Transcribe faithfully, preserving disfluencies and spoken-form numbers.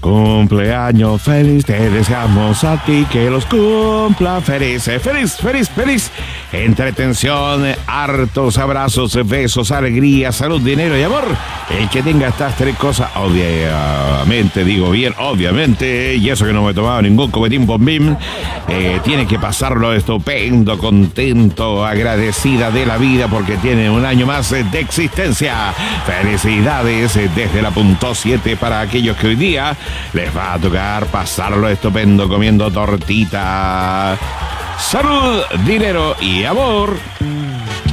Cumpleaños feliz, te deseamos a ti que los cumpla feliz, feliz, feliz, feliz. Entretención, hartos abrazos, besos, alegría, salud, dinero y amor. El que tenga estas tres cosas, obviamente, digo bien, obviamente, y eso que no me he tomado ningún copetín bombín, eh, tiene que pasarlo estupendo, contento, agradecida de la vida porque tiene un año más de existencia. Felicidades desde la punto siete para aquellos que hoy día les va a tocar pasarlo estupendo comiendo tortita. Salud, dinero y amor.